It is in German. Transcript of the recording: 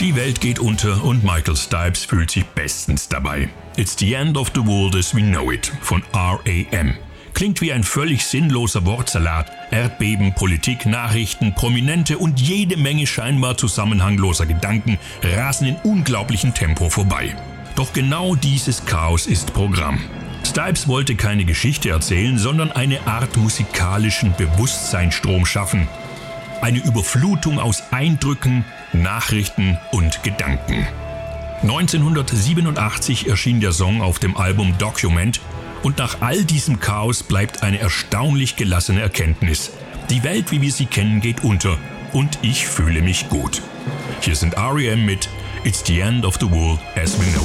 Die Welt geht unter und Michael Stipe fühlt sich bestens dabei. It's the end of the world as we know it von R.A.M. Klingt wie ein völlig sinnloser Wortsalat. Erdbeben, Politik, Nachrichten, Prominente und jede Menge scheinbar zusammenhangloser Gedanken rasen in unglaublichem Tempo vorbei. Doch genau dieses Chaos ist Programm. Stipes wollte keine Geschichte erzählen, sondern eine Art musikalischen Bewusstseinsstrom schaffen. Eine Überflutung aus Eindrücken, Nachrichten und Gedanken. 1987 erschien der Song auf dem Album Document und nach all diesem Chaos bleibt eine erstaunlich gelassene Erkenntnis. Die Welt, wie wir sie kennen, geht unter und ich fühle mich gut. Hier sind R.E.M. mit It's the End of the World as we know it.